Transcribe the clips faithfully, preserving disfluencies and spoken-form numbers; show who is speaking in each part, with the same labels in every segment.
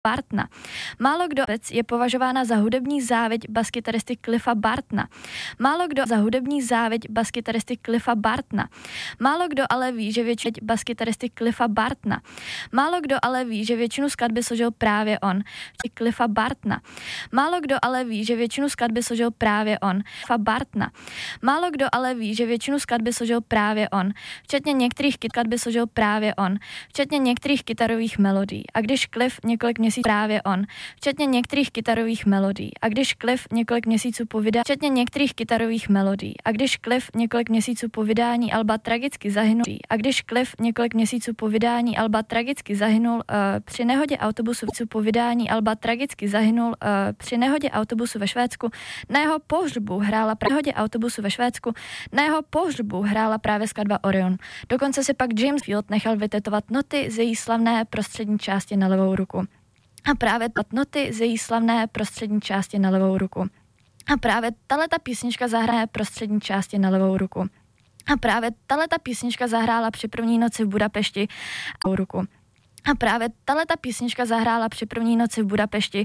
Speaker 1: Bartona. Málo kdo je považována za hudební závěť baskytaristy Cliffa Bartona. Málo kdo za hudební závěť baskytaristy Cliffa Bartona. Málo kdo ale ví, že většinu baskytaristy Cliffa Bartona. Málo kdo ale ví, že většinu skladby složil právě on, Cliffa Bartona. Málo kdo ale ví, že většinu skladby složil právě on, Cliffa Bartona. Málo kdo ale ví, že většinu skladby složil právě on, včetně některých skladby složil právě on, včetně některých kytarových melodií. A když Cliff několik měsíců právě on, včetně některých kytarových melodií. A když Cliff několik měsíců po vydání, včetně některých kytarových melodií. A když Cliff několik měsíců po vydání alba tragicky zahynul. A když Cliff několik měsíců po vydání alba tragicky zahynul uh, při nehodě autobusu po vydání alba tragicky zahynul uh, při nehodě autobusu ve Švédsku. Na jeho pohřbu hrála právě nehodě autobusu ve Švédsku. Na jeho pohřbu hrála právě skladba Orion. Dokonce si pak James Field nechal vytetovat noty z její slavné prostřední části na levou ruku. A právě noty z její slavné prostřední části na levou ruku. A právě tahleta písnička zahraje prostřední části na levou ruku. A právě tahleta písnička zahrála při první noci v Budapešti a ruku. A právě tahleta písnička zahrála při první noci v Budapešti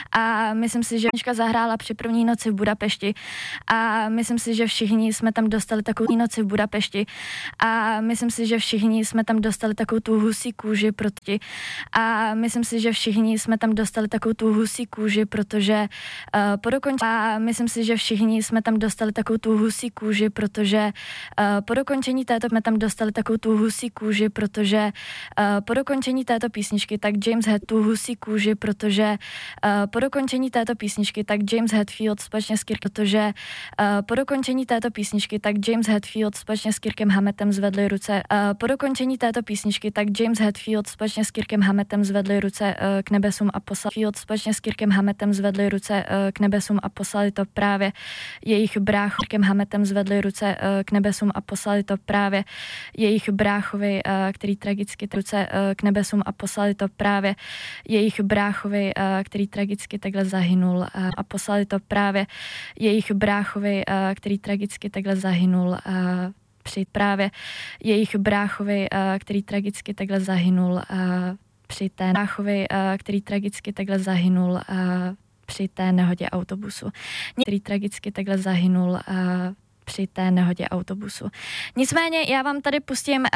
Speaker 1: a myslím si, že písnička zahrála při první noci v Budapešti a myslím si, že všichni jsme tam dostali takovou noci v Budapešti a myslím si, že všichni jsme tam dostali takovou tu husí kůži proti a myslím si, že všichni jsme tam dostali takovou tu husí kůži, protože uh, po dokončení a myslím si, že všichni jsme tam dostali takovou tu husí kůži, protože uh, po dokončení této jsme tam dostali takovou tu husí kůži, protože uh, po dokončení této písničky, tak James Hetfield tu husí kůži, protože uh, po dokončení této písničky, tak James Hetfield společně s Kirk, protože uh, po dokončení této písničky, tak James Hetfield společně s Kirkem Hammettem zvedli ruce. Uh, po dokončení této písničky, tak James Hetfield společně s Kirkem Hammettem zvedli ruce uh, k nebesům a poslali Field společně s Kirkem Hammettem zvedli ruce uh, k nebesům a poslali to právě jejich brácho. Kirkem Hammettem zvedli ruce uh, k nebesům a poslali to právě jejich bráchovi, uh, který tragicky ruce uh, k nebesům a poslali to právě jejich bráchovi, který tragicky takhle zahynul a poslali to právě jejich bráchovi, který tragicky takhle zahynul při právě jejich bráchovi, který tragicky takhle zahynul při té bráchovi, který tragicky takhle zahynul při té nehodě autobusu. Který tragicky takhle zahynul při té nehodě autobusu. Nicméně já vám tady pustím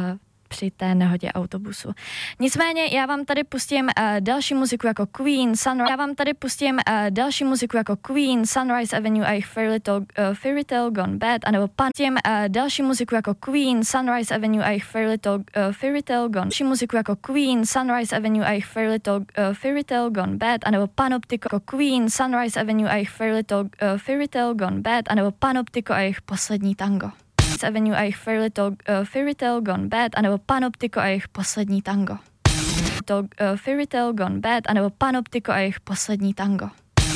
Speaker 1: při té nehodě autobusu. Nicméně já vám tady pustím uh, další muziku jako Queen, Sunrise. Já vám tady pustím uh, další muziku jako Queen, Sunrise Avenue a jejich Fairy Tale, uh, Fairy Tale Gone Bad, anebo pustím uh, další muziku jako Queen, Sunrise Avenue a jejich Fairy Tale, uh, Fairy Tale Gone. Další muziku jako Queen, Sunrise Avenue a jejich Fairy Tale, uh, Fairy Tale Gone Bad, anebo Panoptico jako Queen, Sunrise Avenue a jejich Fairy Tale, uh, Fairy Tale Gone Bad, anebo Panoptico a jejich Poslední tango. Avenue a jejich Fairy Tale, uh, Fairy Tale Gone Bad, anebo Panoptico a jejich Poslední tango. To, uh, Fairy Tale Gone Bad, anebo Panoptico a jejich Poslední tango.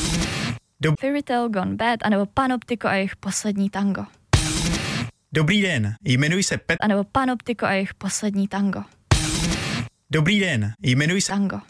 Speaker 2: Dob-
Speaker 1: Fairy Tale Gone Bad, anebo Panoptico a jejich Poslední tango.
Speaker 2: Dobrý den, jmenuji se Petr.
Speaker 1: Anebo Panoptico a jejich Poslední tango.
Speaker 2: Dobrý den, jmenuji se
Speaker 1: tango.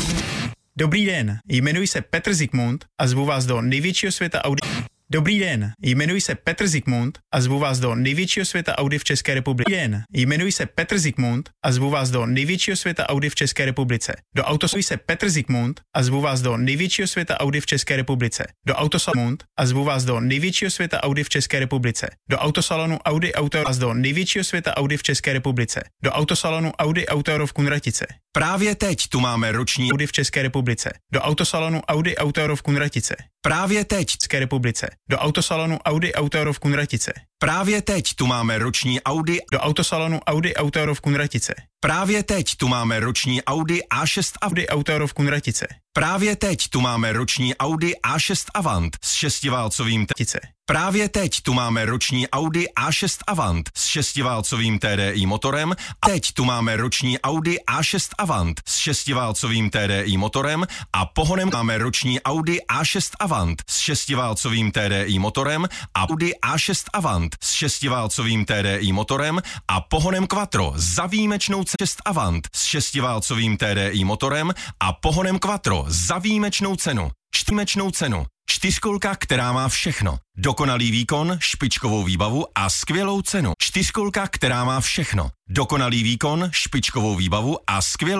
Speaker 2: Dobrý den, jmenuji se Petr Zikmund a zvu vás do největšího světa Audi. Dobrý den, jmenuji se Petr Zikmund a zvu vás do největšího světa Audi v České republice. Dobrý den, jmenuji se Petr Zikmund a zvu vás do největšího světa Audi v České republice. Do autosalonu se Petr Zikmund a zvu vás do největšího světa Audi v České republice. Do autosalonu a zvu vás do největšího světa Audi v České republice. Do autosalonu Audi Auto a do největšího světa Audi v České republice. Do autosalonu Audi Autorov Kunratice.
Speaker 3: Právě teď tu máme roční
Speaker 2: Audi v České republice. Do autosalonu Audi Autorov Kunratice.
Speaker 3: Právě teď
Speaker 2: v České republice. Do autosalonu Audi Autorov Kunratice.
Speaker 3: Právě teď tu máme roční Audi
Speaker 2: do autosalonu Audi Autorov Kunratice.
Speaker 3: Právě teď tu máme roční Audi A šest
Speaker 2: Audi Autorov Kunratice.
Speaker 3: Právě teď tu máme roční Audi A šest Avant s šestiválcovým
Speaker 2: Tice.
Speaker 3: Právě teď tu máme roční Audi A šest Avant s šestiválcovým T D I motorem. A teď tu máme roční Audi A šest Avant s šestiválcovým T D I motorem a pohonem máme roční Audi A šest Avant s šestiválcovým T D I motorem a Audi A šest Avant s šestiválcovým T D I motorem a pohonem Quattro za výjimečnou šest Avant s šestiválcovým T D I motorem a pohonem Quattro za výjimečnou cenu. Čtyřmečnou cenu. Čtyřkolka, která má všechno. Dokonalý výkon, špičkovou výbavu a skvělou cenu. Čtyřkolka, která má všechno. Dokonalý výkon, špičkovou výbavu a skvělou